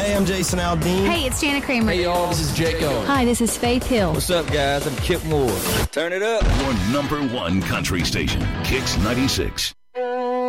Hey, I'm Jason Aldean. Hey, it's Jana Kramer. Hey, y'all, this is Jaco. Hi, this is Faith Hill. What's up, guys? I'm Kip Moore. Turn it up. Your number one country station, Kicks 96.